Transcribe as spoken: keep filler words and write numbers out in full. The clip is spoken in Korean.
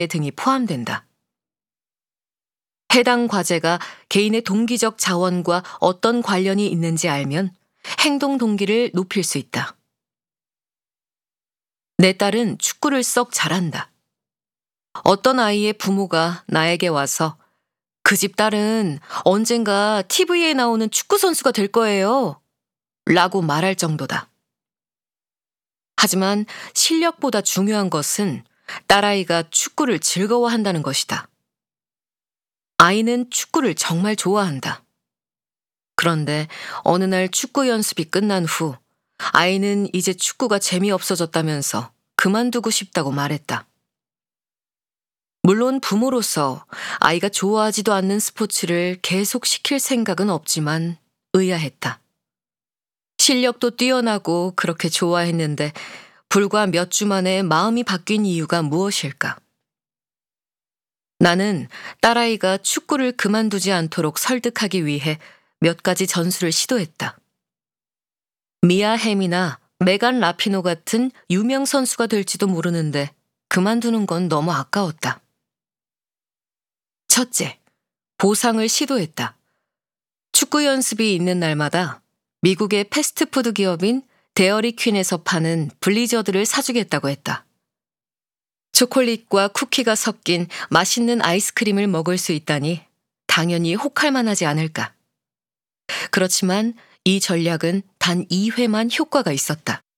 등이 포함된다. 해당 과제가 개인의 동기적 자원과 어떤 관련이 있는지 알면 행동 동기를 높일 수 있다. 내 딸은 축구를 썩 잘한다. 어떤 아이의 부모가 나에게 와서 그 집 딸은 언젠가 티비에 나오는 축구 선수가 될 거예요. 라고 말할 정도다. 하지만 실력보다 중요한 것은 딸아이가 축구를 즐거워한다는 것이다. 아이는 축구를 정말 좋아한다. 그런데 어느 날 축구 연습이 끝난 후 아이는 이제 축구가 재미없어졌다면서 그만두고 싶다고 말했다. 물론 부모로서 아이가 좋아하지도 않는 스포츠를 계속 시킬 생각은 없지만 의아했다. 실력도 뛰어나고 그렇게 좋아했는데 불과 몇 주 만에 마음이 바뀐 이유가 무엇일까? 나는 딸아이가 축구를 그만두지 않도록 설득하기 위해 몇 가지 전술을 시도했다. 미아 햄이나 메간 라피노 같은 유명 선수가 될지도 모르는데 그만두는 건 너무 아까웠다. 첫째, 보상을 시도했다. 축구 연습이 있는 날마다 미국의 패스트푸드 기업인 데어리 퀸에서 파는 블리저드를 사주겠다고 했다. 초콜릿과 쿠키가 섞인 맛있는 아이스크림을 먹을 수 있다니 당연히 혹할 만하지 않을까. 그렇지만 이 전략은 단 이 회만 효과가 있었다.